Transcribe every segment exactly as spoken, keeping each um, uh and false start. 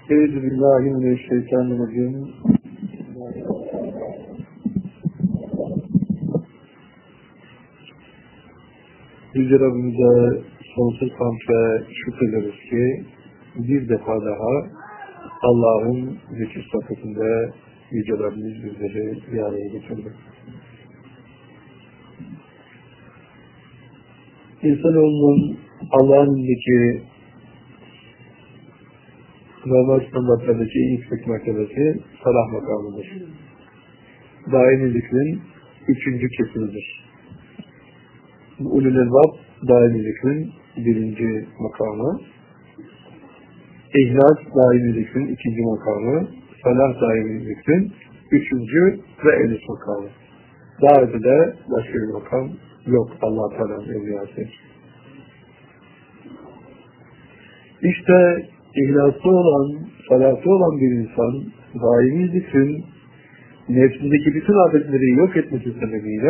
Euzubillahimineşşeytanirracim. Yüce Rabbimize sonsuz hamd ve şükrederiz ki bir defa daha Allah'ın zikir sohbetinde Yüce Rabbimiz bizleri bir araya getirdi. İnsanoğlunun Allah'ın zikri normal standartlardaki en yüksek mertebesi salah makamıdır. Daimi zikrin üçüncü kesimidir. Ulul elbab daimi zikrin birinci makamı, İhlas daimi zikrin ikinci makamı, salah daimi zikrin üçüncü ve en üst makamı. Daha ötede başka bir makam yok Allah-u Teala'nın evliyası. İşte İhlaslı olan, salatı olan bir insan daimi zikrin nefsindeki bütün afetleri yok etmesi sebebiyle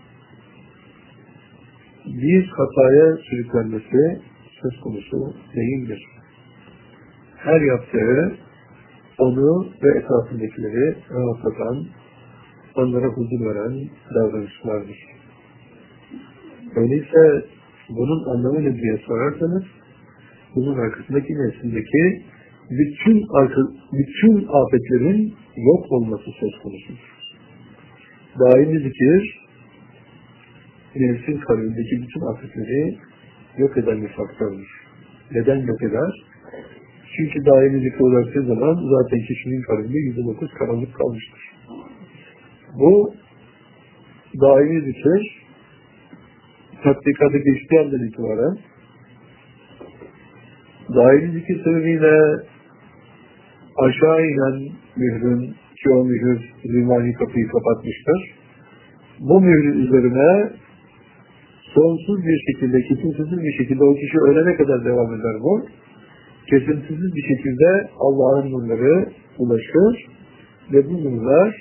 bir hataya sürüklenmesi söz konusu değildir. Her yaptığı onu ve etrafındakileri rahatlatan, onlara huzur veren davranışlardır. Öyleyse bunun anlamı ne diye sorarsanız, bunun arkasındaki nefsindeki bütün, arka, bütün afetlerin yok olması söz konusudur. Daimi zikir, nefsin kalbindeki bütün afetleri yok eden bir faktördür. Neden yok eder? Çünkü daimi zikir uğraştığı zaman zaten kişinin kalbinde yüzde dokuz karanlık kalmıştır. Bu daimi zikir tatbikata geçtiği andan itibaren daimi zikir sebebiyle aşağı inen mührün, ki o mühür zimani kapıyı kapatmıştır. Bu mührün üzerine sonsuz bir şekilde, kesintisiz bir şekilde o kişi ölene kadar devam eder bu. Kesintisiz bir şekilde Allah'ın nurları ulaşır ve bu nurlar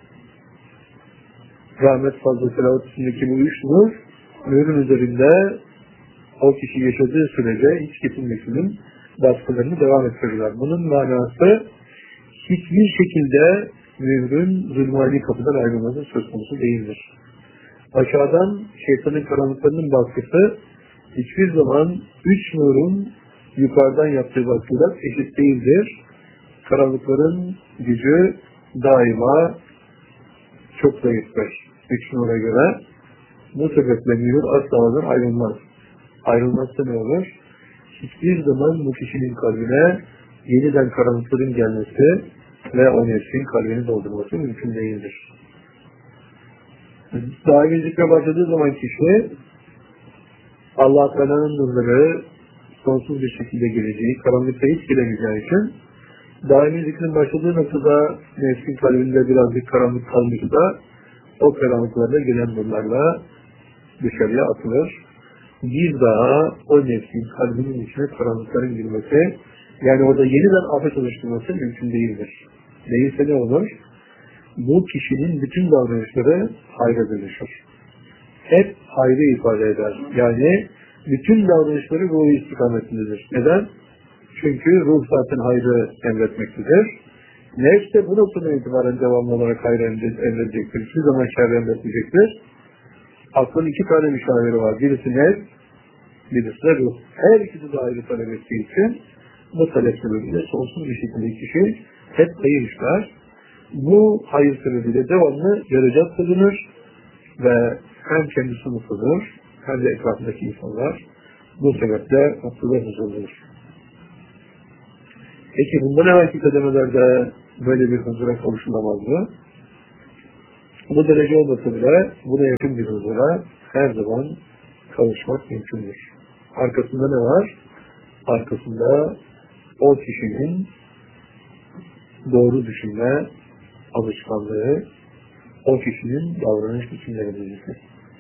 rahmet fazla selavat üstündeki bu üç nur mührün üzerinde o kişi yaşadığı sürece hiç kesilmesinin baskılarını devam ettirirler. Bunun manası hiçbir şekilde mührün zulmani kapıdan ayrılması söz konusu değildir. Aşağıdan şeytanın karanlıklarının baskısı hiçbir zaman üç nurun yukarıdan yaptığı baskılar eşit değildir. Karanlıkların gücü daima çok zayıftır üç nura göre. Bu sebeple mühür asla ayrılmaz. Ayrılmazsa ne olur? Hiçbir zaman bu kişinin kalbine yeniden karanlıkların gelmesi ve o nefsin kalbini doldurması mümkün değildir. Daimi zikre başladığı zaman kişi Allah-u Teala'nın nurları sonsuz bir şekilde geleceği, karanlıkta hiç gelemeyeceği için daimi zikrin başladığı noktada nefsin kalbinde birazcık karanlık kalmışsa o karanlıklarda gelen nurlarla dışarıya atılır. Bir daha o nefsin kalbinin içine karanlıkların girmesi, yani orada yeniden afet oluşturması mümkün değildir. Değilse ne olur? Bu kişinin bütün davranışları hayra dönüşür. Hep hayrı ifade eder. Yani bütün davranışları ruh istikametindedir. Neden? Çünkü ruh zaten hayrı emretmektedir. Nefs de bu noktadan itibaren devamlı olarak hayrı emredecektir. Hiçbir zaman şerri emretmeyecektir. Aklın iki tane müşaviri var. Birisi nefs, birisi de ruh. Her ikisi de ayrı talep ettiği için bu talep sebebiyle sonsuz bir şekilde kişi hep hayır işler. Bu hayır sebebiyle devamlı derecat kazanır ve hem kendisi mutludur hem de etrafındaki insanlar bu sebeple mutlu ve huzurludur. Peki bundan evvelki kademelerde böyle bir huzura kavuşulamazdı. Bu derece olmasa bile buna yakın bir huzura her zaman kavuşmak mümkündür. Arkasında ne var? Arkasında o kişinin doğru düşünme alışkanlığı, o kişinin davranış biçimleri bilgisi.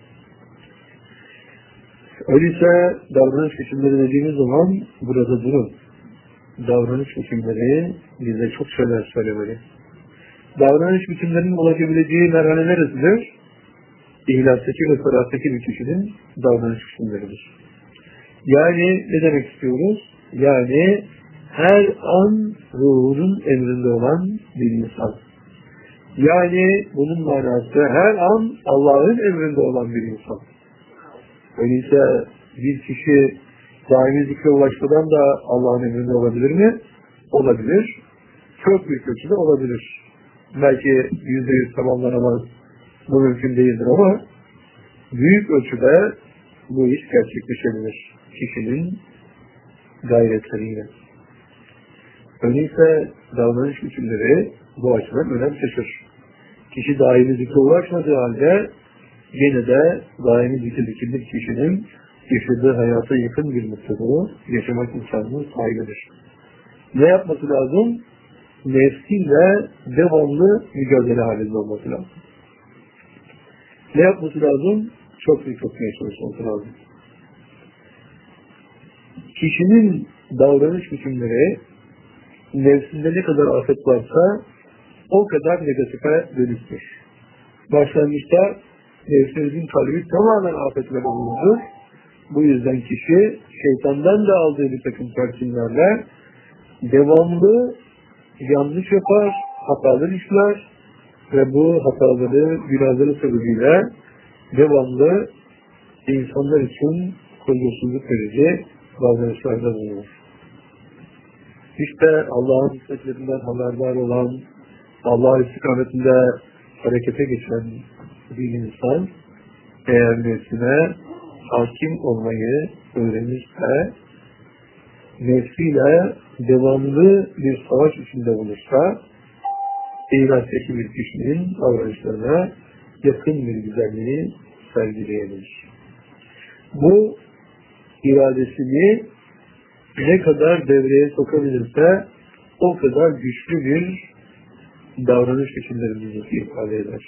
Öyleyse davranış biçimleri dediğimiz zaman burada durun. Davranış biçimleri bize çok şeyler söylemeli. Davranış biçimlerinin ulaşabileceği merhale neresidir? İhlastaki ve salattaki bir kişinin davranış biçimleridir. Yani ne demek istiyoruz? Yani her an ruhunun emrinde olan bir insan. Yani bunun manası her an Allah'ın emrinde olan bir insan. Öyleyse bir kişi daimi zikre ulaşmadan da Allah'ın emrinde olabilir mi? Olabilir. Çok büyük ölçüde olabilir. Belki yüzde yüz tamamlanamaz, bu mümkün değildir ama büyük ölçüde bu iş gerçekleşebilir kişinin gayretleriyle. Öyleyse davranış biçimleri bu açıdan önem taşır. Kişi daimi zikre ulaşmadığı halde yine de daimi zikirli bir kişinin yaşadığı hayata yakın bir mutluluğu yaşamak imkanının sahibidir. Ne yapması lazım? Nefsiyle devamlı mücadele halinde olması lazım. Ne yapması lazım? Çok iyi tutmaya çalışması lazım. Kişinin davranış biçimleri nefsinde ne kadar afet varsa o kadar negatife dönüşmüş. Başlangıçta nefsimizin kalbi tamamen afetlere bulunur. Bu yüzden kişi şeytandan da aldığı bir takım telkinlerle devamlı yanlış yapar, hatalar işler ve bu hataları, günahları sebebiyle devamlı insanlar için huzursuzluk verici davranışlarda bulunur. İşte Allah'ın hikmetlerinden haberdar olan, Allah istikametinde harekete geçen bir insan eğer nefsine hakim olmayı öğrenirse, nefsiyle devamlı bir savaş içinde bulursa, İlahtaki bir kişinin davranışlarına yakın bir güzelliği sergileyebilir. Bu iradesini ne kadar devreye sokabilirse o kadar güçlü bir davranış biçimlerimizi ifade eder.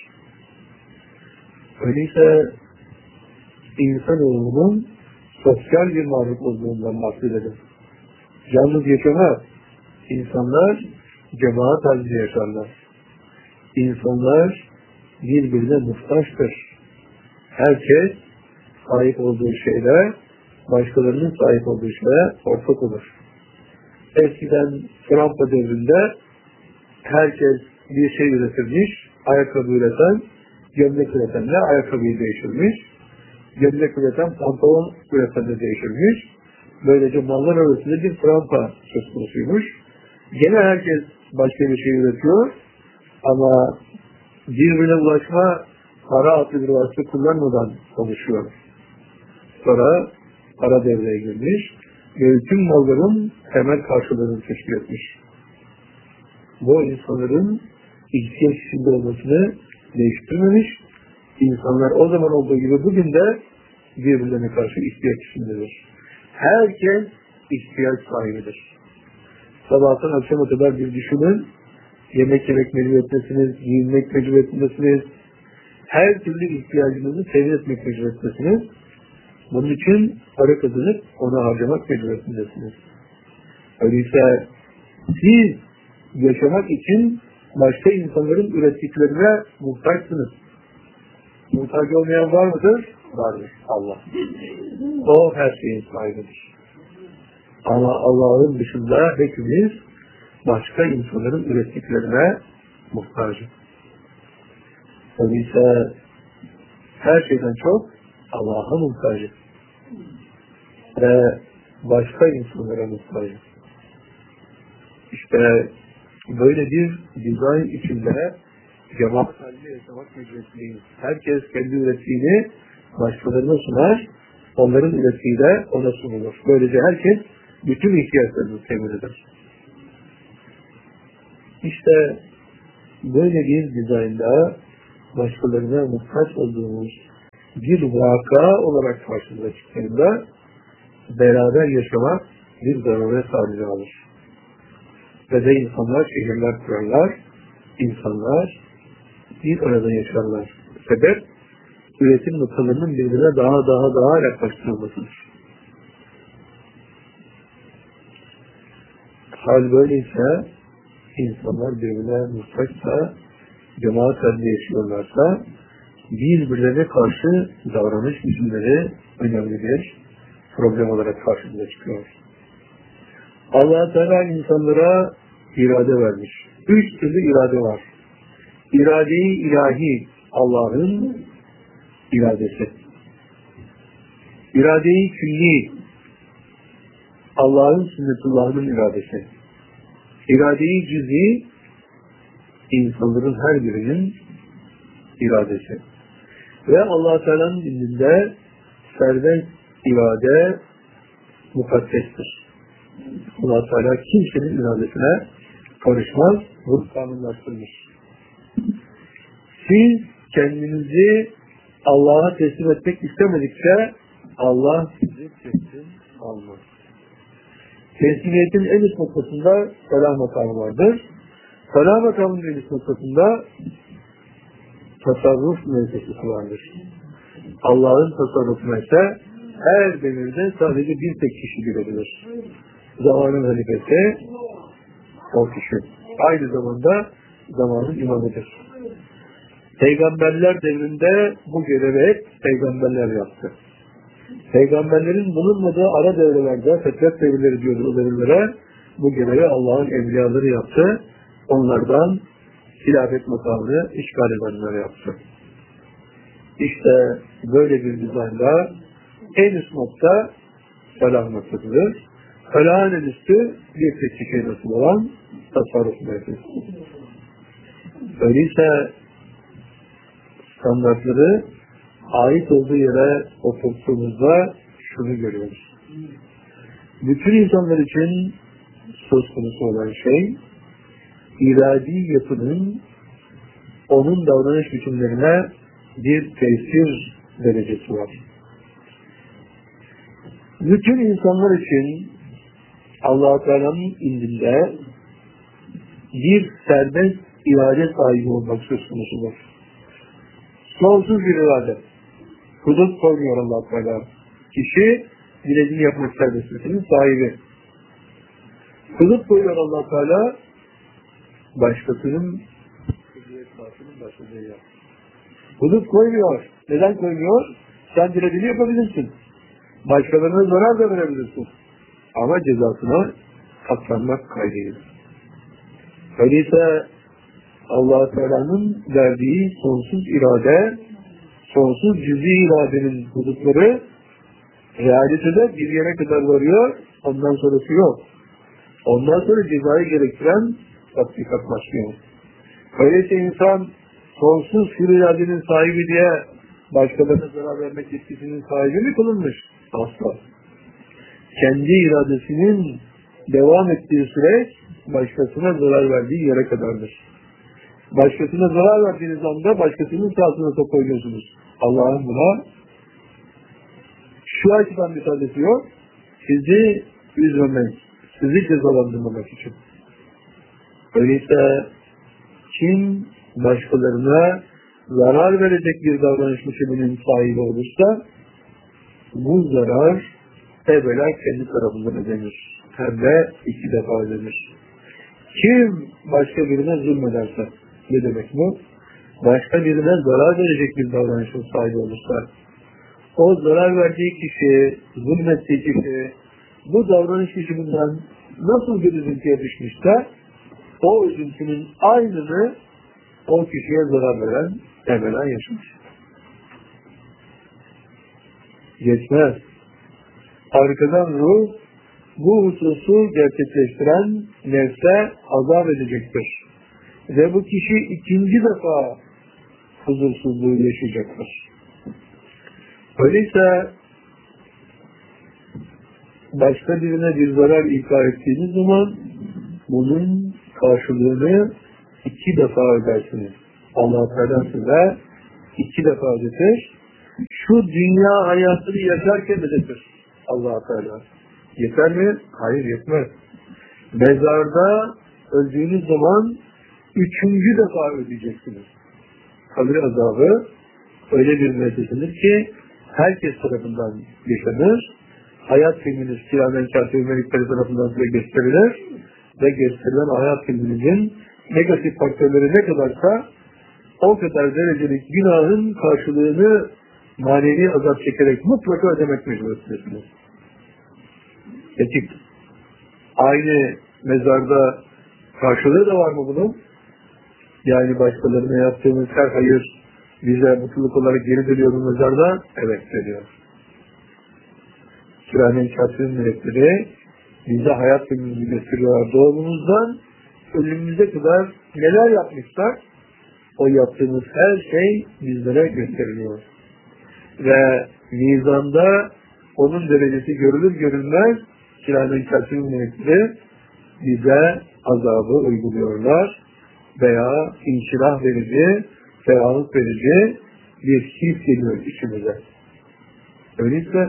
Öyleyse insanoğlunun sosyal bir varlık olduğundan bahsedelim. Yalnız yaşamaz. İnsanlar cemaat halinde yaşarlar. İnsanlar birbirine muhtaçtır. Herkes sahip olduğu şeyle başkalarının sahip olduğu şeye ortak olur. Eskiden Fransa devrinde herkes bir şey üretirmiş, ayakkabı üreten, gömlek üretenle ayakkabıyı değiştirmiş, gömlek üreten pantolon üretenle değiştirmiş. Böylece mallar arasında bir Fransa söz konusuymuş. Gene herkes başka bir şey üretiyor ama birbirine ulaşma para adlı bir vasıta kullanmadan konuşuyor. Sonra para devreye girmiş ve tüm malların temel karşılığını teşkil etmiş. Bu insanların ihtiyaç içinde olmasını değiştirmemiş. İnsanlar o zaman olduğu gibi bugün de birbirlerine karşı ihtiyaç içindedir. Herkes ihtiyaç sahibidir. Sabahtan akşama kadar bir düşünün, yemek yemek mecburiyetindesiniz, giyinmek mecburiyetindesiniz, her türlü ihtiyacınızı temin etmek mecburiyetindesiniz. Bunun için para kazanıp onu harcamak mecburiyetindesiniz. Öyleyse siz yaşamak için başka insanların ürettiklerine muhtaçsınız. Muhtaç olmayan var mıdır? Vardır. Allah. O her şeyin sahibidir. Ama Allah'ın dışında hepimiz başka insanların ürettiklerine muhtacız. Öyleyse her şeyden çok Allah'a muhtacız. Ve başka insanlara muhtacız. İşte böyle bir dizayn içinde cemaat halinde yaşamak mecburiyetindeyiz. Herkes kendi ürettiğini başkalarına sunar, onların ürettiği de ona sunulur. Böylece herkes bütün ihtiyaçlarını temin eder. İşte böyle bir dizaynda başkalarına muhtaç olduğumuz bir vaka olarak karşımıza çıktığında beraber yaşamak bir zaruret haline alır. Ve de insanlar şehirler kurarlar, insanlar bir arada yaşarlar. Sebep, üretim noktalarının birbirine daha daha daha yaklaştırılmasıdır. Hal böyleyse, insanlar birbirine muhtaçsa, cemaat halinde yaşıyorlarsa, birbirlerine karşı davranış biçimleri önemli bir problem olarak karşımıza çıkıyor. Allah Teala insanlara irade vermiş. Üç türlü irade var. İrade-i ilahi Allah'ın iradesi. İrade-i külli Allah'ın sünnetullah'ın iradesi. İrade-i cüz'i insanların her birinin iradesi. Ve Allah Teala'nın dininde serbest irade mukaddestir. Allah Teala kimsenin iradesine karışmaz, bunu kanunlaştırmış. Siz kendinizi Allah'a teslim etmek istemedikçe Allah sizi teslim almaz. Teslimiyetin en üst noktasında selam makamı vardır. Selam makamının en üst noktasında tasarruf müessesesi vardır. Allah'ın tasarrufuna ise her devirde sadece bir tek kişi girebilir. Zamanın halifesi o kişi. Aynı zamanda zamanın imamıdır. Peygamberler devrinde bu görevi hep peygamberler yaptı. Peygamberlerin bulunmadığı ara devrelerde, fetret devirleri diyoruz o devirlere, bu görevi Allah'ın evliyaları yaptı. Onlardan hilafet makamını işgal edenler yaptı. İşte böyle bir dizaynda en üst nokta felah noktasıdır. Felahın en üstü bir tek kişiye nasıl olan tasarruf merkezisidir. Öyleyse standartları ait olduğu yere oturttuğumuzda şunu görüyoruz. Bütün insanlar için söz konusu olan şey, iradi yapının onun davranış biçimlerine bir tesir derecesi var. Bütün insanlar için Allah-u Teala'nın indinde bir serbest irade sahibi olmak söz konusudur. Sonsuz bir irade. Hudut koymuyor Allah-u Teala. Kişi dilediğini yapmak serbestliğinin sahibi. Hudut koyuyor Allah-u Teala, başkasının hürriyet sahibinin başladığı yer. Hudut koymuyor. Neden koymuyor? Sen dilediğini yapabilirsin. Başkalarına zarar da verebilirsin. Ama cezasına katlanmak kaydıyla. Öyleyse Allah-u Teala'nın verdiği sonsuz irade, sonsuz cüz'i iradenin hudutları realitede bir yere kadar varıyor, ondan sonrası yok. Ondan sonra cezayı gerektiren tatbikat başlıyor. Öyleyse insan sonsuz hür iradenin sahibi diye başkalarına zarar vermek yetkisinin sahibi mi kılınmış? Asla. Kendi iradesinin devam ettiği süreç başkasına zarar verdiği yere kadardır. Başkasına zarar verdiğiniz anda başkasının sahasına top oynuyorsunuz. Allah'ın buna şu açıdan bir tadesi yok. Sizi üzmemek, sizi cezalandırmamak için. Öyleyse kim başkalarına zarar verecek bir davranış biçiminin sahibi olursa bu zarar evvela kendi tarafından ödenir. Hem de iki defa ödenir. Kim başka birine zulmederse, ne demek bu? Başka birine zarar verecek bir davranışın sahibi olursa, o zarar verdiği kişi, zulmettiği kişi, bu davranış biçiminden nasıl bir üzüntüye düşmüşse, o üzüntünün aynını o kişiye zarar veren evvela yaşamış. Geçmez. Arkadan ruh, bu hususu gerçekleştiren nefse azap edecektir. Ve bu kişi ikinci defa huzursuzluğu yaşayacaktır. Öyleyse başka birine bir zarar ikrar ettiğiniz zaman bunun karşılığını iki defa ödersiniz. Allah Teala size iki defa ödetir. Şu dünya hayatını yaşarken ödetir Allah Teala. Yeter mi? Hayır, yetmez. Mezarda öldüğünüz zaman üçüncü defa ödeyeceksiniz. Kabir azabı öyle bir müessesidir ki herkes tarafından yaşanır. Hayat filminiz kiramen kâr-ı melekleri tarafından size gösterilir ve gösterilen hayat filminizin negatif faktörleri ne kadarsa o kadar derecelik günahın karşılığını manevi azap çekerek mutlaka ödemek mecburiyetindesiniz. Etik. Aynı mezarda karşılığı da var mı bunun? Yani başkalarına yaptığımız her hayır bize mutluluk olarak geri dönüyor bu mezarda. Evet dönüyor. Kiramen Katib'in melekleri bize hayat günümüzü gösteriyorlar. Doğumumuzdan ölümümüze kadar neler yapmışlar, o yaptığımız her şey bizlere gösteriliyor. Ve mizanda onun derecesi görülür görülmez Kiramen Katib'in melekleri bize azabı uyguluyorlar veya inşirah verici, ferahlık verici bir his geliyor içimize. Öyleyse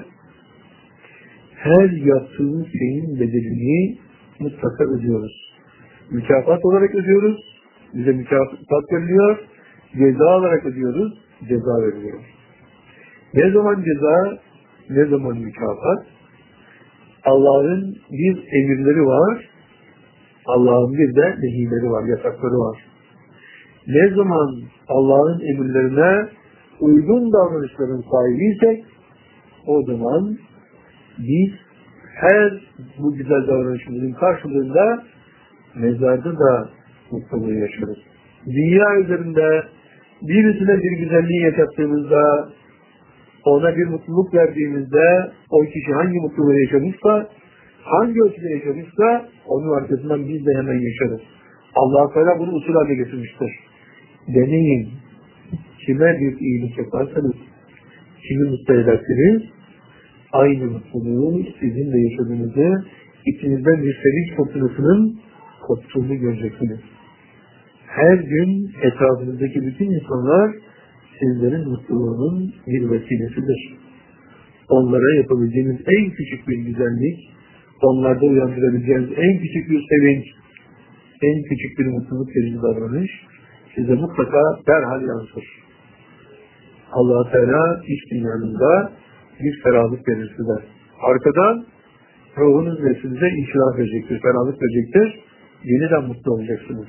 her yaptığımız şeyin bedelini mutlaka ödüyoruz. Mükafat olarak ödüyoruz, bize mükafat veriliyor, ceza olarak ödüyoruz, ceza veriliyor. Ne zaman ceza, ne zaman mükafat? Allah'ın bir emirleri var, Allah'ın bir de nehileri var, yasakları var. Ne zaman Allah'ın emirlerine uygun davranışların sahibiysek, o zaman biz her bu güzel davranışımızın karşılığında mezarda da mutluluğu yaşarız. Dünya üzerinde birisine bir güzelliği yaşattığımızda, ona bir mutluluk verdiğimizde, o kişi hangi mutluluğu yaşamışsa, hangi ölçüde yaşamışsa, onun arkasından biz de hemen yaşarız. Allah-u Teala bunu usul haline getirmiştir. Deneyin, kime bir iyilik yaparsanız, kimi mutlu ederseniz, aynı mutluluğu sizin de yaşadığınızı, içinizden bir sevinç fırtınasının koptuğunu göreceksiniz. Her gün etrafınızdaki bütün insanlar sizlerin mutluluğunun bir vesilesidir. Onlara yapabileceğiniz en küçük bir güzellik, onlarda uyandırabileceğiniz en küçük bir sevinç, en küçük bir mutluluk verici davranış size mutlaka derhal yansır. Allah-u Teala iç dünyanında bir ferahlık verir size. Arkadan ruhunuz ve size inşirah verecektir, ferahlık verecektir. Yeniden mutlu olacaksınız.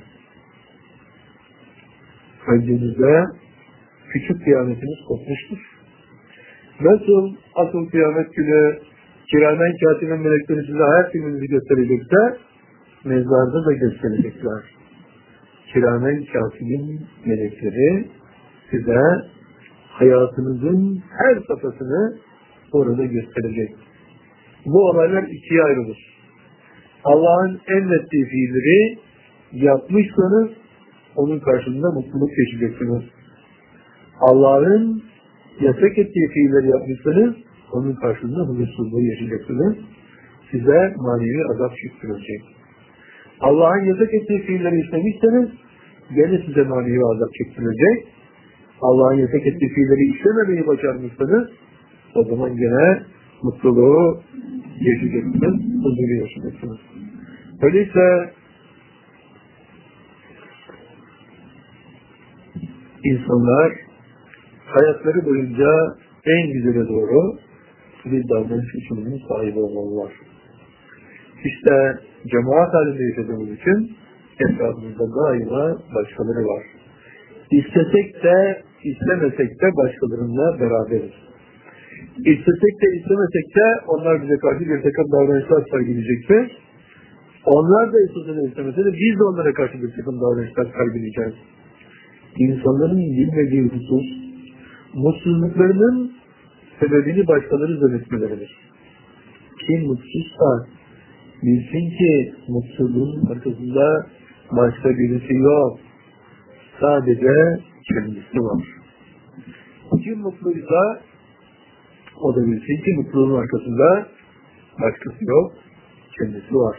Öncenizde küçük kıyametiniz kopmuştur. Nasıl asıl kıyamet günü Kiramen Katib'in melekleri size hayat gününüzü gösterecekse, mezarda da gösterecekler. Kiramen Katib'in melekleri size hayatınızın her safhasını orada gösterecek. Bu olaylar ikiye ayrılır. Allah'ın emrettiği fiilleri yapmışsanız onun karşılığında mutluluk yaşayacaksınız. Allah'ın yasak ettiği fiilleri yapmışsanız onun karşılığında huzursuzluğu yaşayacaksınız. Size manevi azap çektirilecek. Allah'ın yasak ettiği fiilleri işlemişseniz gene size manevi azap çektirilecek. Allah'ın yasak ettiği fiilleri işlememeyi başarmışsanız o zaman gene mutluluğu yaşayacaksınız, huzuru yaşayacaksınız. Öyleyse insanlar hayatları boyunca en güzele doğru bir davranış biçiminin sahibi olmalılar. İşte cemaat halinde yaşadığımız için etrafımızda daima başkaları var. İstesek de istemesek de başkalarıyla beraberiz. İstesek de istemesek de onlar bize karşı bir takım davranışlar sergileyecektir. Onlar da istese de istemese de biz de onlara karşı bir takım davranışlar sergileyeceğiz. İnsanların bilmediği husus, mutsuzluklarının sebebini başkaları zannetmeleridir. Kim mutsuzsa bilsin ki mutsuzluğun arkasında başka birisi yok. Sadece kendisi var. Kim mutluysa o da bilsin ki mutluluğun arkasında başkası yok, kendisi var.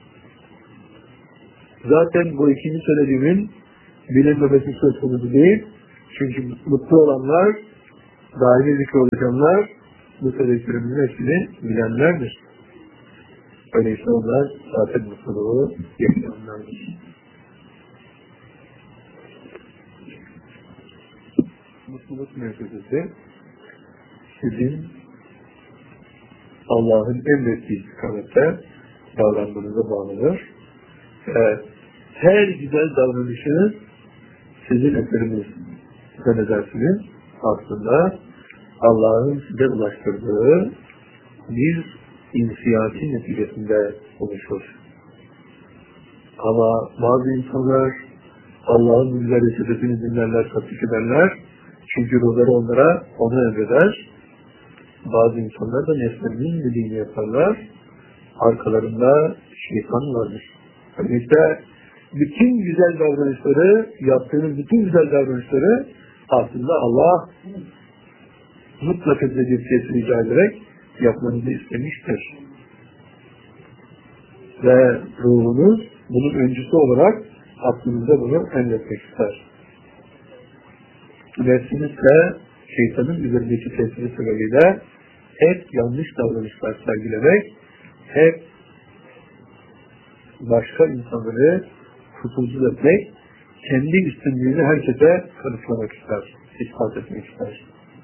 Zaten bu ikinci söylediğimin bilinmemesi söz konusu değil. Çünkü mutlu olanlar, daimi zikri olacaklar, bu söylediklerimin hepsini bilenlerdir. Öyleyse onlar zaten mutluluğu yaşayanlardır. Mutluluk müessesesi sizin Allah'ın emrettiği istikamette davranmanıza bağlıdır. Ee, her güzel davranışınız sizin eseriniz zannedersiniz. Aslında Allah'ın size ulaştırdığı bir insiyati neticesinde oluşur. Ama bazı insanlar Allah'ın müjdeleri sebebini dinlerler, tatbik ederler. Çünkü ruhları onlara onu emreder. Bazı insanlar da nefslerinin dediğini yaparlar. Arkalarında şeytan vardır. İşte bütün güzel davranışları, yaptığınız bütün güzel davranışları aslında Allah mutlaka size bir şey rica ederek yapmanızı istemiştir. Ve ruhunuz bunun öncüsü olarak aklınıza bunu emretmek ister. Nefsiniz de şeytanın üzerindeki tesiri sebebiyle hep yanlış davranışlar sergilemek, hep başka insanları kusursuz etmek, kendi üstünlüğünü herkese kanıtlamak ister, ispat etmek ister.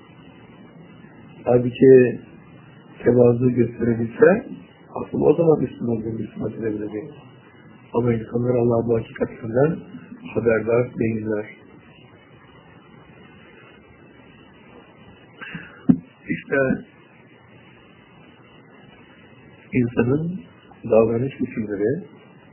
Halbuki tevazu gösterebilse, asıl o zaman üstün olduğunu ispat edebilecek. Ama insanlar Allah bu hakikatinden haberdar değiller. İşte insanın davranış biçimleri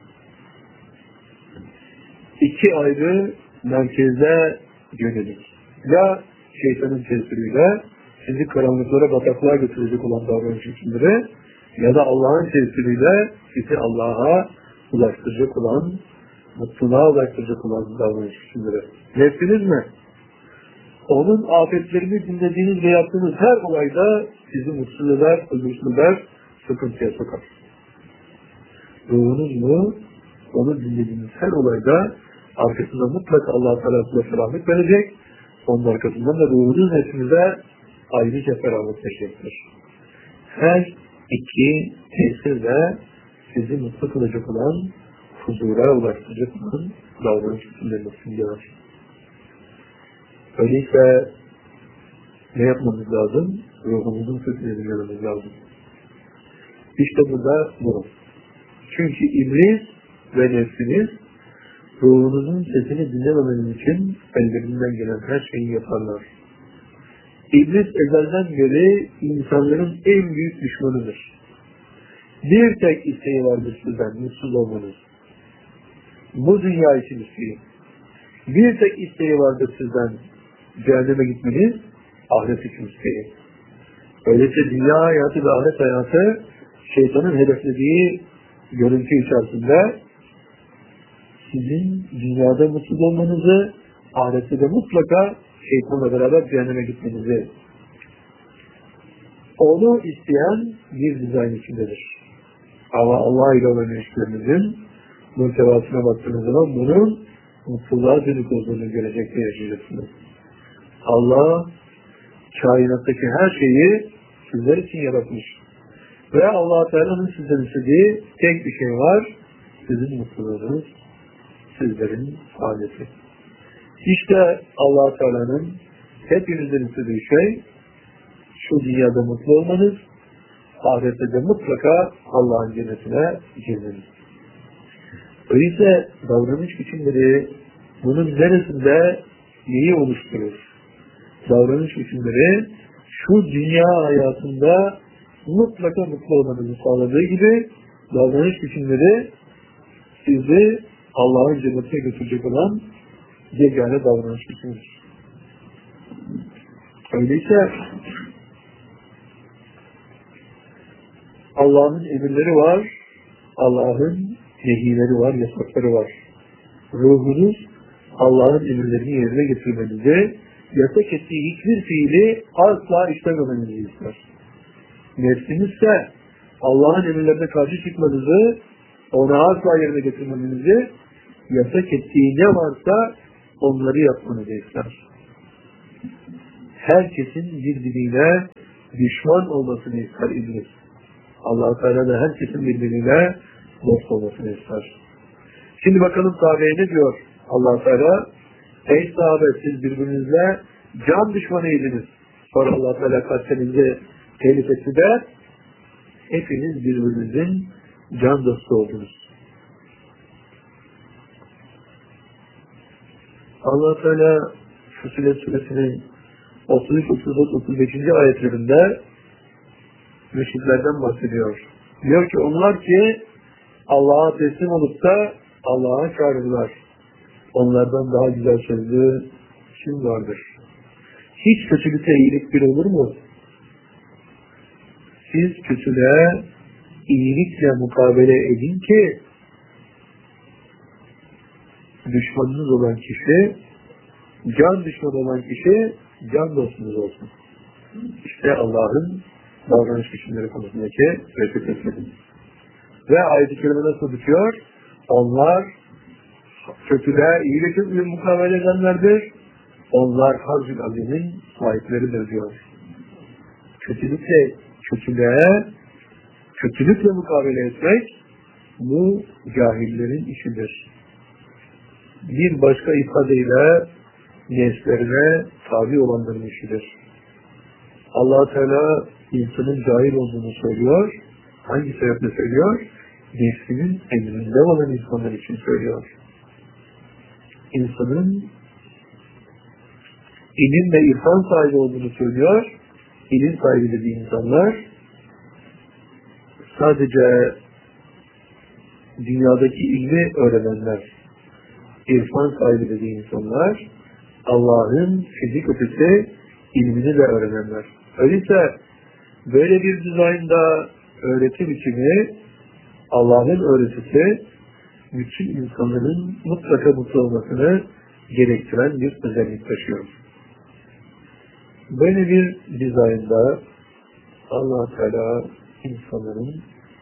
iki ayrı merkeze yönelik. Ya şeytanın tesiriyle sizi karanlıklara, bataklığa götürecek olan davranış biçimleri ya da Allah'ın tesiriyle sizi Allah'a ulaştıracak olan, mutluluğa ulaştıracak olan davranış biçimleri. Nefsiniz mi? Onun afetlerini dinlediğiniz ve yaptığınız her olayda sizi mutsuz eder, huzursuz eder, sıkıntıya sokar. Ruhunuz mu? Onu dinlediğiniz her olayda arkasında mutlaka Allah-u Teala ferahlık verecek. Onun arkasından da ruhunuz nefsinize ayrıca ferahlık verecektir. Her iki tesirle sizi mutlu kılacak olan, huzura ulaştıracak olan davranış biçimlerinin var. Öyleyse ne yapmamız lazım? Ruhumuzun sözünü dinlememiz lazım. İşte burada bu. Çünkü iblis ve nefsiniz ruhunuzun sesini dinlememeniz için ellerinden gelen her şeyi yaparlar. İblis ezelden beri insanların en büyük düşmanıdır. Bir tek isteği vardır sizden, mutsuz olmanız. Bu dünya için isteği. Bir tek isteği vardır sizden, cehenneme gitmeniz, ahiret için isteği. Öyleyse dünya hayatı ve ahiret hayatı şeytanın hedeflediği görüntü içerisinde sizin dünyada mutsuz olmanızı, ahirette de mutlaka şeytanla beraber cehenneme gitmenizi onu isteyen bir dizayn içindedir. Ama Allah ile olan ilişkilerimizin muhtevasına baktığınız zaman bunun mutluluğa dönük olduğunu görecekte yaşayacaksınız. Allah kainattaki her şeyi sizler için yaratmış. Ve Allah-u Teala'nın sizden istediği tek bir şey var. Sizin mutluluğunuz, sizlerin saadeti. İşte Allah-u Teala'nın hepinizden istediği şey şu dünyada mutlu olmanız, ahirette de mutlaka Allah'ın cennetine girmeniz. Öyleyse davranış biçimleri bunun neresinde neyi oluşturur? Davranış biçimleri şu dünya hayatında mutlaka mutlu olmanızı sağladığı gibi davranış biçimleri sizi Allah'ın cennetine götürecek olan yegane davranış biçimidir. Öyleyse Allah'ın emirleri var, Allah'ın nehileri var, yasakları var. Ruhunuz Allah'ın emirlerini yerine getirmenizi, yasak ettiği hiçbir fiili asla işlememenizi ister. Nefsiniz ise Allah'ın emirlerine karşı çıkmanızı, ona asla yerine getirmenizi, yasak ettiği ne varsa onları yapmanızı ister. Herkesin birbirine düşman olmasını ister iblis. Allah-u Teala da herkesin birbirine dost olmasını ister. Şimdi bakalım sahabeye ne diyor Allah-u Teala? Ey sahabe, siz birbirinizle can düşmanıydınız. Sonra Allah-u Teala kalplerinizi telif etti de hepiniz birbirinizin can dostu oldunuz. Allah-u Teala Fussilet Suresinin otuz üç, otuz dört, otuz beş. ayetlerinde müşriklerden bahsediyor. Diyor ki onlar ki Allah'a teslim olup da Allah'a çağırırlar. Onlardan daha güzel sözlü kim vardır? Hiç kötülükle iyilik bir olur mu? Siz kötülüğe iyilikle mukabele edin ki düşmanınız olan kişi, can düşmanı olan kişi can dostunuz olsun. İşte Allah'ın davranış biçimleri konusundaki reçetesi. Ve ayet-i kerime nasıl bitiyor? Onlar kötülüğe iyilikle mukabele edenlerdir. Onlar harcül azimin sahipleridir diyor. Kötülükle, kötülüğe, kötülükle mukabele etmek bu cahillerin işidir. Bir başka ifadeyle nefslerine tabi olanların işidir. Allah Teala insanın cahil olduğunu söylüyor. Hangi sebeple söylüyor? Nefsinin emrinde olan insanlar için söylüyor. İnsanın ilim ve irfan sahibi olduğunu söylüyor. İlim sahibi dediği insanlar sadece dünyadaki ilmi öğrenenler, irfan sahibi dediği insanlar Allah'ın fizik ötesi ilmini de öğrenenler. Öyleyse böyle bir dizaynda öğreti biçimi, Allah'ın öğretisi bütün insanların mutlaka mutlu olmasını gerektiren bir özellik taşıyor. Böyle bir dizaynda Allah Teala insanların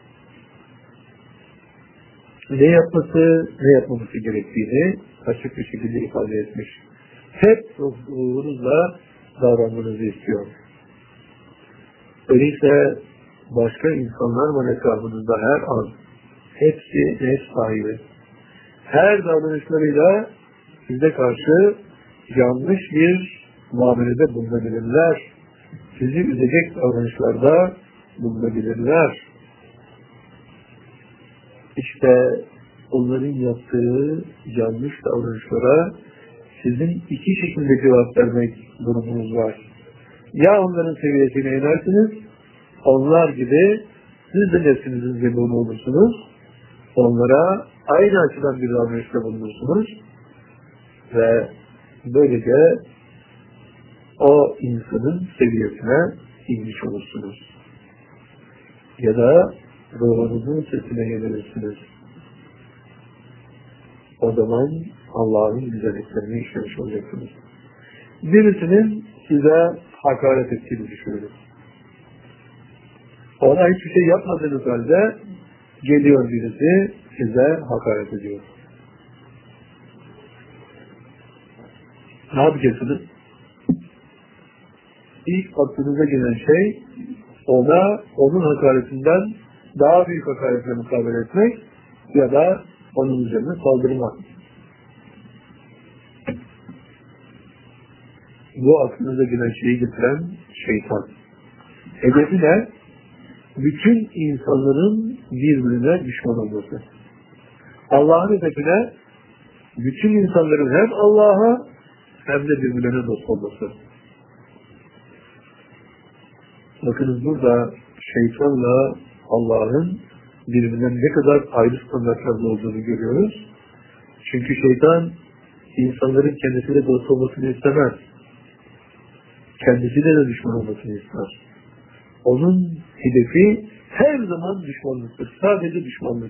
ne yapması, ne yapmaması gerektiğini açık bir şekilde ifade etmiş. Hep ruhunuzla davranmanızı istiyor. Öyleyse başka insanlar var etrafınızda her an. Hepsi nefs sahibi. Her davranışlarıyla size karşı yanlış bir muamelede bulunabilirler. Sizi üzecek davranışlarda bulunabilirler. İşte onların yaptığı yanlış davranışlara sizin iki şekilde cevap vermek durumunuz var. Ya onların seviyesine inersiniz, onlar gibi siz de nefsinizin zemini olursunuz, onlara aynı açıdan bir davranışta bulunursunuz ve böylece o insanın seviyesine inmiş olursunuz. Ya da ruhunuzun sesine yenilirsiniz. O zaman Allah'ın güzelliklerini işlemiş olacaksınız. Birisinin size hakaret ettiğini düşünün. Ona hiçbir şey yapmadığınız halde geliyor birisi size hakaret ediyor. Ne yapacaksınız? İlk aklınıza gelen şey ona onun hakaretinden daha büyük hakaretle mukabele etmek ya da onun üzerine saldırmak. Bu aklınıza gelen şeyi getiren şeytan. Hedefi ne? Bütün insanların birbirine düşman olması. Allah'ın hedefine bütün insanların hem Allah'a hem de birbirine dost olması. Bakınız burada şeytanla Allah'ın birbirinden ne kadar ayrı standartlarda olduğunu görüyoruz. Çünkü şeytan insanların kendisiyle dost olmasını istemez. Kendisiyle de düşman olmasını ister. Onun hedefi her zaman düşmanlıktır. Sadece düşmanlık.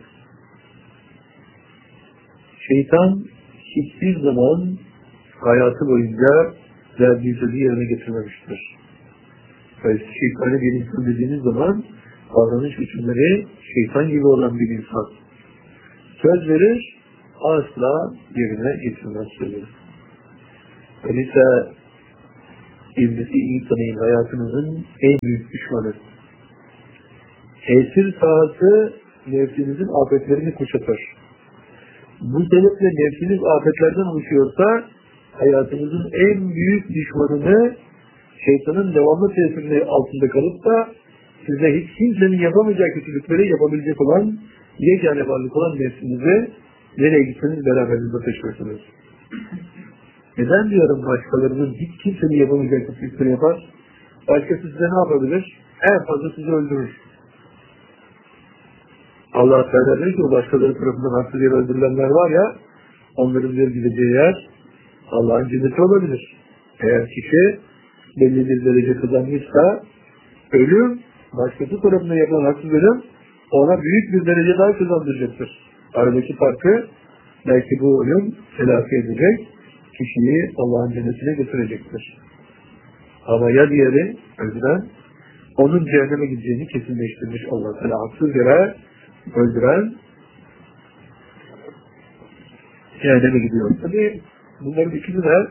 Şeytan hiçbir zaman hayatı boyunca verdiği sözü yerine getirmemiştir. Yani şeytani bir insan dediğiniz zaman davranış biçimleri şeytan gibi olan bir insan. Söz verir, asla yerine getirmez sözü. Öyleyse İblisi iyi tanıyın, hayatınızın en büyük düşmanı. Tesir sahası nefsinizin afetlerini kuşatır. Bu sebeple nefsiniz afetlerden oluşuyorsa hayatınızın en büyük düşmanını şeytanın devamlı tesirinin altında kalıp da size hiç kimsenin yapamayacağı kötülükleri yapabilecek olan yegane varlık olan nefsinizi nereye gitseniz beraberinizde taşıyorsunuz. Neden diyorum başkalarının hiç kimsenin yapamayacağı kötülükleri yapar? Başkası size ne yapabilir? En fazla sizi öldürür. Allah Teala diyor ki o başkaları tarafından haksız yere öldürülenler var ya, onların bir gideceği yer Allah'ın cenneti olabilir. Eğer kişi belli bir derece kazanmışsa ölüm, başkası tarafından yapılan haksız ölüm ona büyük bir derece daha kazandıracaktır. Aradaki farkı belki bu ölüm telafi edecek, kişiyi Allah'ın cennetine götürecektir. Ama ya diğeri öldüren, onun cehenneme gideceğini kesinleştirmiş Allah Teala haksız yere öldüren cehenneme gidiyor. Tabii bunların ikisi de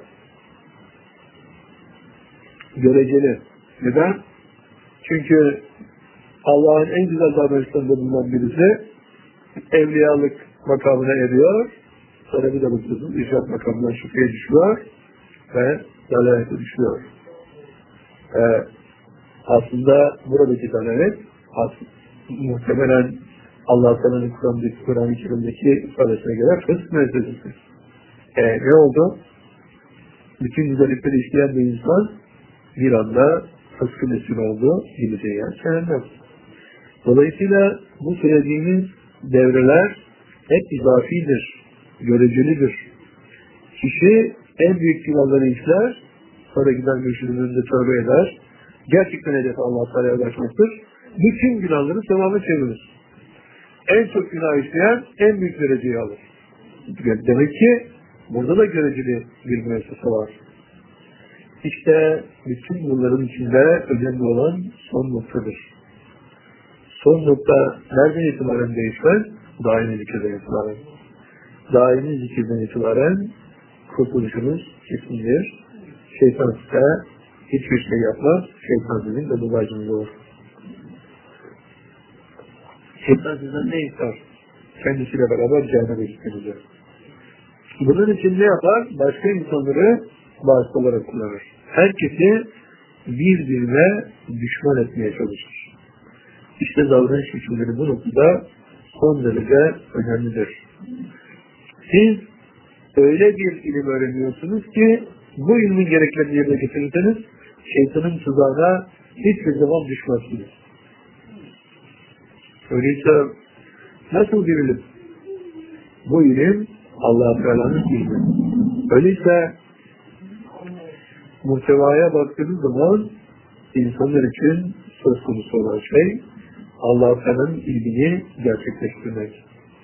göreceli. Neden? Çünkü Allah'ın en güzel davranışlarında bulunan birisi evliyalık makamına eriyor, sonra bir de bakıyorsunuz irşad makamından şüpheye düşüyor ve dalalete düşüyor. Ee, aslında buradaki dalalet muhtemelen Allah Teala'nın Kur'an'daki, Kur'an-ı Kerim'deki ifadesine göre fısk meselesi. Ee, ne oldu? Bütün güzellikleri işleyen bir insan bir anda fıskı mesul oldu, gideceği yer cehennem. Dolayısıyla bu söylediğimiz devreler hep izafidir, görecelidir. Kişi en büyük günahları işler, sonra gider mürşidin önünde tövbe eder, gerçekten hedefi Allah-u Teala'ya ulaşmaktır. Bütün günahları sevaba çevirir. En çok günah işleyen en büyük dereceyi alır. Demek ki burada da göreceli bir müessese var. İşte bütün bunların içinde önemli olan son noktadır. Son nokta nereden itibaren değişmez? Daimi zikirden itibaren. Daimi zikirden itibaren kurtuluşumuz kesindir. Şeytan size hiçbir şey yapmaz. Şeytan sizin de dolaycınız olur. Şeytan sizden ne ister? Kendisiyle beraber cehenneme gitmenizi. Bunun için ne yapar? Başka insanları vasıta olarak kullanır. Herkesi birbirine düşman etmeye çalışır. İşte davranış biçimleri bu noktada son derece önemlidir. Siz öyle bir ilim öğreniyorsunuz ki bu ilmin gereklerini yerine getirirseniz şeytanın tuzağına hiçbir zaman düşmezsiniz. Öyleyse nasıl bir ilim? Bu ilim Allah-u Teala'nın ilmi. Öyleyse muhtevaya baktığınız zaman insanlar için söz konusu olan şey Allah-u Teala'nın ilmini gerçekleştirmek.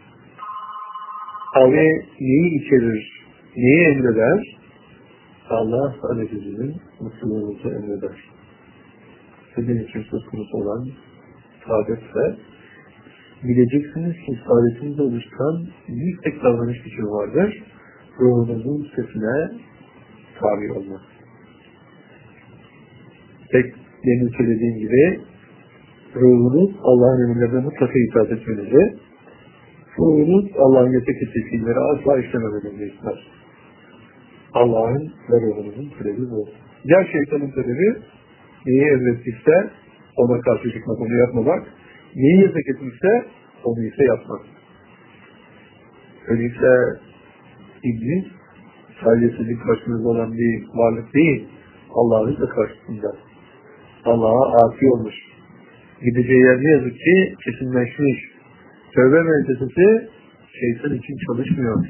Abi neyi içerir, neyi emreder? Allah Aziz'in mutluluğunuzu emreder. Sizin için söz konusu olan saadetse bileceksiniz ki saadetinizde oluşan bir tek davranış biçimi vardır. Ruhunuzun sesine tabi olmak. Tek demin söylediğim gibi ruhunuz Allah'ın emirlerine mutlaka itaat etmenizi, ruhunuz Allah'ın yasak ettiği fiilleri asla işlememenizi ister. Allah'ın ve ruhunuzun talebi bu. Ya şeytanın talebi neyi emrettikse ona karşı çıkmak, onu yapmamak, neyi yasak etmişse onu ise yapmak. Öyleyse İblis sadece sizin karşınızda olan bir varlık değil, Allah'ın da karşısında. Allah'a asi olmuş. Gideceği yer ne yazık ki kesinleşmiş. Tövbe müessesesi şeytan için çalışmıyor.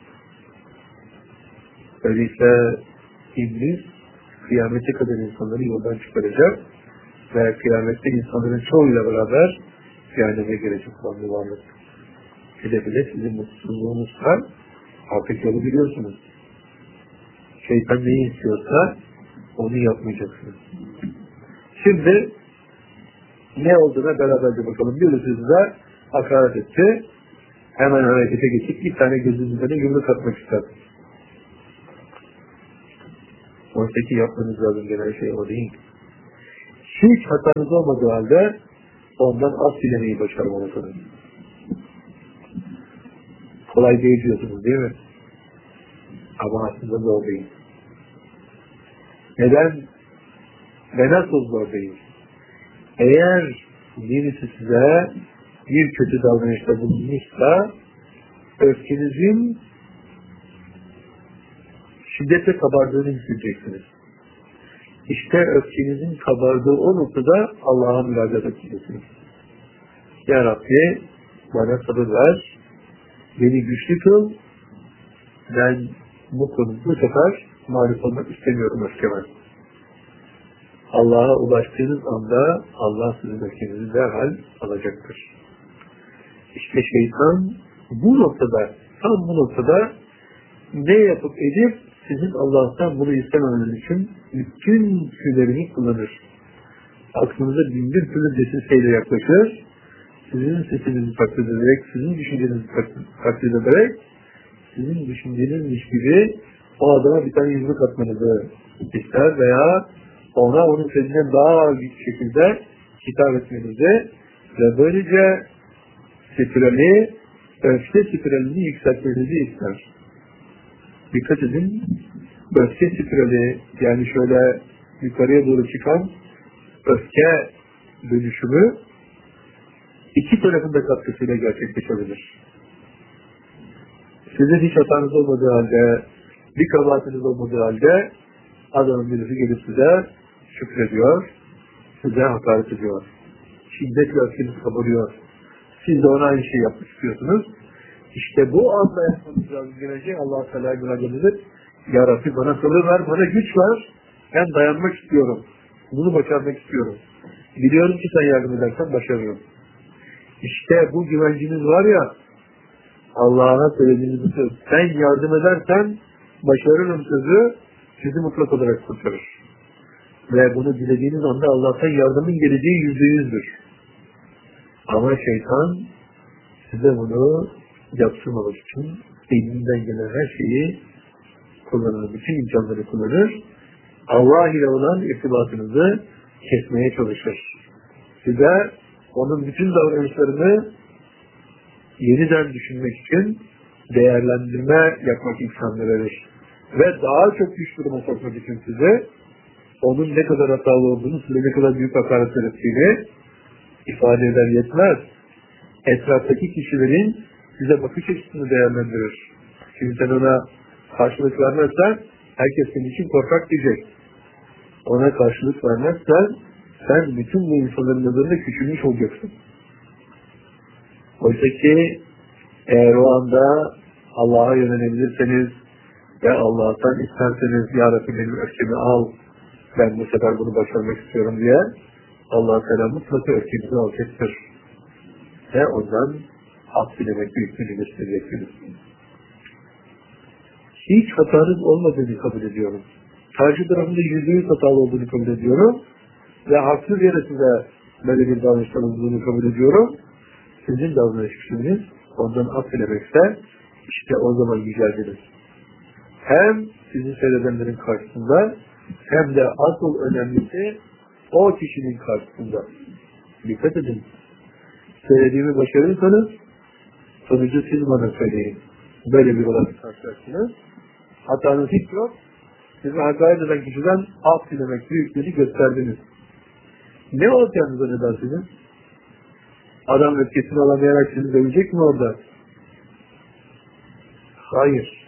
Öyleyse İblis kıyamete kadar insanları yoldan çıkaracak ve kıyamette insanların çoğuyla beraber cehenneme girecek olan bir varlık. Bile bile sizin mutsuzluğunuzla artık yolu biliyorsunuz. Şeytan neyi istiyorsa onu yapmayacaksınız. Şimdi ne olduğuna beraberce bakalım. Birisi size hakaret etti. Hemen harekete geçip bir tane gözünüzden yumruk atmak ister. Oradaki yapmanız lazım gelen şey o değil. Hiç hatanız olmadığı halde ondan az dilemeyi başarmalısınız. Kolay değil diyorsunuz değil mi? Ama aslında zor değil. Neden? Ve nasıl zor değil? Eğer birisi size bir kötü davranışta bulunmuşsa öfkenizin şiddetle kabardığını hissedeceksiniz. İşte öfkenizin kabardığı o noktada Allah'a müracaat edeceksiniz. Ya Rabbi bana sabır ver, beni güçlü kıl, ben bu konuda bu sefer mağlup olmak istemiyorum öfkeme. Allah'a ulaştığınız anda Allah sizin öfkenizi derhal alacaktır. İşte şeytan bu noktada, tam bu noktada ne yapıp edip sizin Allah'tan bunu istememeniz için bütün tüylerini kullanır. Aklınıza bin bir türlü desisseyle yaklaşır, sizin sesinizi taklit ederek, sizin düşüncenizi taklit ederek, sizin düşüncenizmiş gibi o adama bir tane yüzlük atmanızı ister veya ona onun sesinden daha büyük şekilde hitap etmenizi ve böylece spirali, öfke spiralini yükseltmenizi ister. Dikkat edin, öfke spirali, yani şöyle yukarıya doğru çıkan öfke dönüşümü iki tarafında katkısıyla gerçekleşebilir. Sizin hiç hatanız olmadığı halde, bir kabahatiniz olmadığı halde adamın birisi gelip size şükrediyor, size hakaret ediyor. Şiddetle öfkeniz kabarıyor. Siz de ona aynı şey yapmak istiyorsunuz. İşte bu anda yapmanız lazım gelecek. Allah-u Teala müracaat edip, Ya Rabbi bana sabır ver, bana güç ver. Ben dayanmak istiyorum. Bunu başarmak istiyorum. Biliyorum ki sen yardım edersen başarırım. İşte bu güvenciniz var ya, Allah'a söylediğiniz bir söz. Sen yardım edersen başarırım sözü sizi mutlak olarak kurtarır. Ve bunu dilediğiniz anda Allah'tan yardımın geleceği yüzde yüzdür. Ama şeytan size bunu yaptırmamak için elinden gelen her şeyi kullanır. Bütün imkanları kullanır. Allah ile olan irtibatınızı kesmeye çalışır. Size onun bütün davranışlarını yeniden düşünmek için değerlendirme yapmak imkanı verir. Ve daha çok güç duruma sokmak için size onun ne kadar hatalı olduğunu, size ne kadar büyük hakaret ettiğini ifade eder yetmez. Etraftaki kişilerin size bakış açısını değerlendirir. Şimdi sen ona karşılık vermezsen herkes senin için korkak diyecek. Ona karşılık vermezsen sen bütün bu insanların nazarında küçülmüş olacaksın. Oysa ki eğer o anda Allah'a yönelebilirseniz ve Allah'tan isterseniz Ya Rabbi benim öfkemi al, ben bu sefer bunu başarmak istiyorum diye Allah-u Teala mutlaka öfkenizi alacaktır. Ve ondan hak dilemek büyüklüğünü göstereceksiniz. Hiç hatanız olmadığını kabul ediyorum. Karşı tarafında yüzde yüz hatalı olduğunu kabul ediyorum. Ve haksız yere size böyle bir davranıştan olduğunu kabul ediyorum. Sizin davranış biçiminiz ondan af dilemekse işte o zaman yüceldiniz. Hem sizi seyredenlerin karşısında hem de asıl önemlisi o kişinin karşısında. Dikkat edin. Söylediğimi başarırsanız sonucu siz bana söyleyin. Böyle bir olayla karşılaştınız. Hatanız hiç yok. Sizi hakaret eden kişiden af dilemek büyüklüğünü gösterdiniz. Ne olacağınıza ne dersiniz? Adam öfkesini alamayarak sizi dövecek mi orada? Hayır.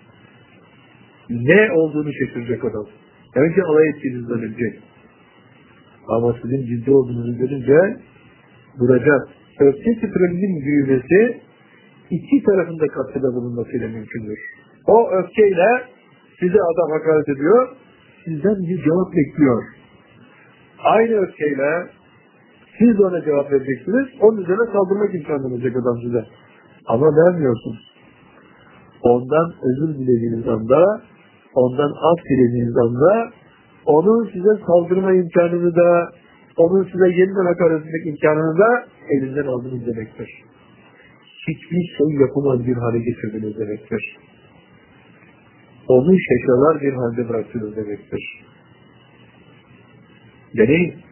Ne olduğunu şaşıracak adam. Önce alay ettiğinizden önce. Ama sizin ciddi olduğunuzu görünce duracak. Öfke spiralinin büyümesi iki tarafında katkıda bulunmasıyla mümkündür. O öfkeyle size adam hakaret ediyor, sizden bir cevap bekliyor. Aynı öfkeyle siz ona cevap vereceksiniz, onun üzerine saldırmak imkanı olacak adam size. Ama vermiyorsunuz. Ondan özür dilediğiniz anda, ondan af dilediğiniz anda, onun size saldırma imkanını da, onun size yeniden hakaret etmek imkanını da elinden aldınız demektir. Hiçbir şey yapamaz bir hale getirdiniz demektir. Onu şaşalar bir halde bıraktınız demektir. Deneyin.